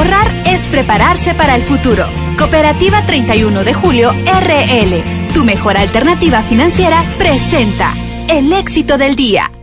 Ahorrar es prepararse para el futuro. Cooperativa 31 de Julio RL, tu mejor alternativa financiera, presenta el éxito del día.